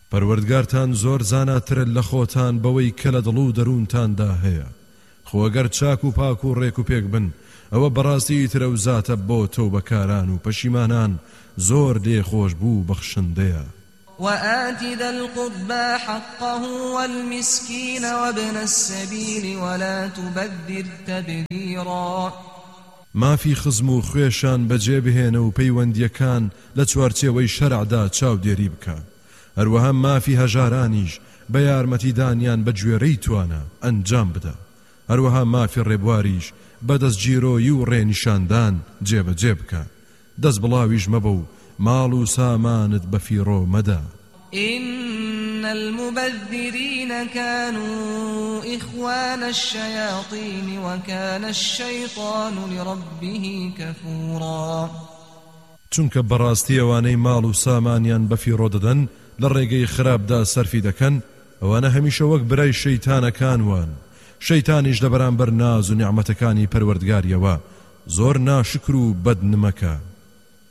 پەروەردگارتان زۆر زاناترە لە خۆتان بەوەی کە لە دڵ و دەروونتاندا هەیە. خۆگەر چاک و پاک و ڕێک و پێک بن ئەوە بەڕاستی ترە و زاتە بۆ تەوبەکاران و پەشیمانان زۆر لێخۆش بوو بەخشندەیە. وآت ذا القربى حقه والمسكين وابن السبيل ولا تبذر تبذيرا. مافی خزم و خوێشان بەجێ بهێنە و پەیوەندیەکان لە چوارچێوەی شەرعدا چاودێری بکە. هەروەها مافی هەژارانیش بە یارمەتیدانیان بە گوێرەی توانە ئەنجام بدە. هەروەها مافی ڕێبواریش بە دەستگیرۆیی و ڕێنیشاندان جێبەجێ بکە. دەست بڵاویش مەبە و ماڵ و سامانت بە فیڕۆ مەدە. إن المبذرين كانوا إخوان الشياطين وكان الشيطان لربه كفورا. چونکە بەڕاستی ئەوانەی ماڵ و سامانیان بە فیڕۆ دەدەن لە ڕێگەی خراپدا سەرفی دەکەن ئەوانە هەمیشە وەک برای شەیتانەکان وان. شەیتانیش لە بەرامبەر ناز و نیعمەتەکانی پەروەردگاریەوە زۆر ناشکر و بەدنمەکە.